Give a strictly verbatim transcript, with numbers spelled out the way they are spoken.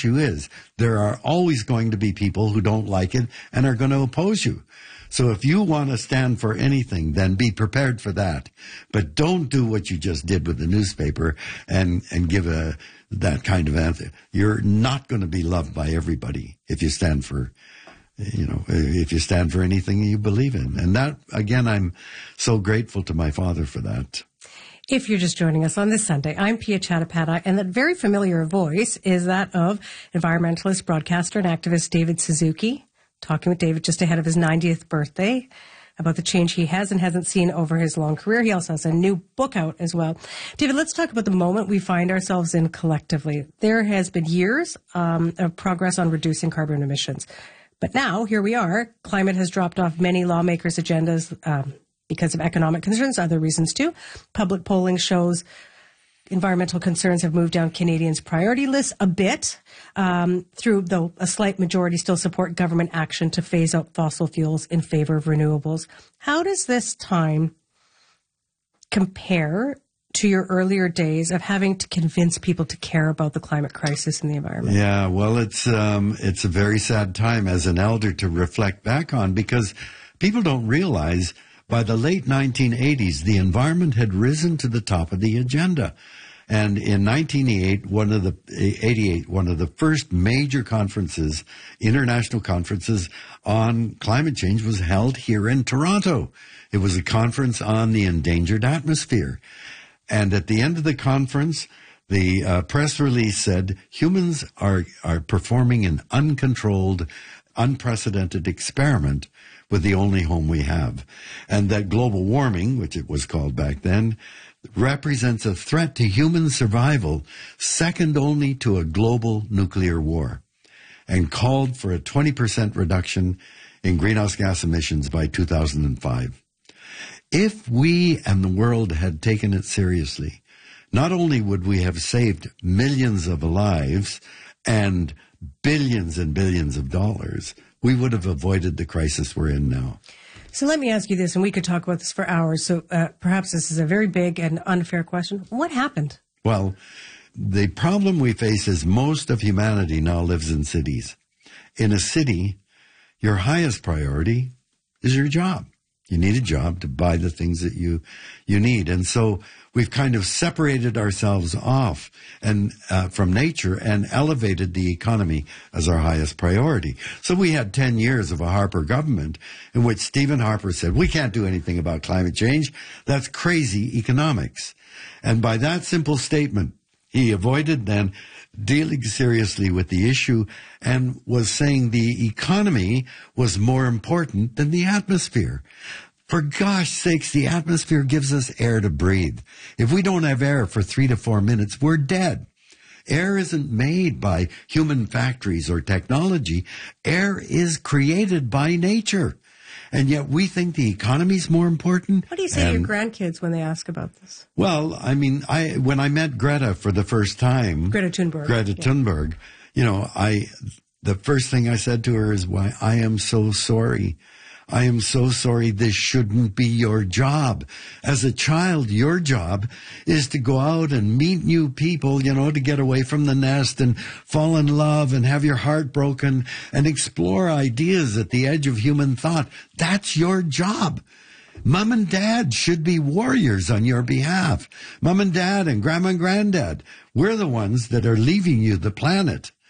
issue is. There are always going to be people who don't like it and are going to oppose you. So if you want to stand for anything, then be prepared for that. But don't do what you just did with the newspaper and, and give a, that kind of answer. You're not going to be loved by everybody if you stand for, you know, if you stand for anything you believe in. And that, again, I'm so grateful to my father for that. If you're just joining us on this Sunday, I'm Pia Chattopadhyay, and that very familiar voice is that of environmentalist, broadcaster, and activist David Suzuki. Talking with David just ahead of his ninetieth birthday about the change he has and hasn't seen over his long career. He also has a new book out as well. David, let's talk about the moment we find ourselves in collectively. There has been years um, of progress on reducing carbon emissions. But now, here we are. Climate has dropped off many lawmakers' agendas um, because of economic concerns, other reasons too. Public polling shows environmental concerns have moved down Canadians' priority lists a bit, um, through, though a slight majority still support government action to phase out fossil fuels in favor of renewables. How does this time compare to your earlier days of having to convince people to care about the climate crisis and the environment? Yeah, well, it's um, it's a very sad time as an elder to reflect back on, because people don't realize by the late nineteen eighties, the environment had risen to the top of the agenda. And in nineteen eighty-eight, one of the eighty-eight, one of the first major conferences, international conferences on climate change, was held here in Toronto. It was a conference on the endangered atmosphere. And at the end of the conference, the uh, press release said, humans are, are performing an uncontrolled, unprecedented experiment with the only home we have. And that global warming, which it was called back then, represents a threat to human survival second only to a global nuclear war, and called for a twenty percent reduction in greenhouse gas emissions by two thousand five. If we and the world had taken it seriously, not only would we have saved millions of lives and billions and billions of dollars, we would have avoided the crisis we're in now. So let me ask you this, and we could talk about this for hours, so uh, perhaps this is a very big and unfair question. What happened? Well, the problem we face is most of humanity now lives in cities. In a city, your highest priority is your job. You need a job to buy the things that you you need. And so we've kind of separated ourselves off and uh, from nature and elevated the economy as our highest priority. So we had ten years of a Harper government in which Stephen Harper said, we can't do anything about climate change. That's crazy economics. And by that simple statement, he avoided then dealing seriously with the issue and was saying the economy was more important than the atmosphere. For gosh sakes, the atmosphere gives us air to breathe. If we don't have air for three to four minutes, we're dead. Air isn't made by human factories or technology. Air is created by nature. And yet we think the economy's more important. What do you say and, to your grandkids when they ask about this? Well, I mean, I when I met Greta for the first time, Greta Thunberg. Greta yeah. Thunberg, you know, I the first thing I said to her is, "Why, I am so sorry. I am so sorry. This shouldn't be your job. As a child, your job is to go out and meet new people, you know, to get away from the nest and fall in love and have your heart broken and explore ideas at the edge of human thought. That's your job. Mom and dad should be warriors on your behalf. Mom and dad and grandma and granddad, we're the ones that are leaving you the planet.